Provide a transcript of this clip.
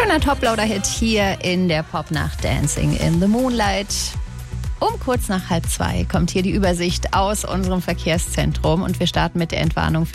Schöner Top-Loader-Hit hier in der Popnacht Dancing in the Moonlight. Um kurz nach 1:30 kommt hier die Übersicht aus unserem Verkehrszentrum und wir starten mit der Entwarnung für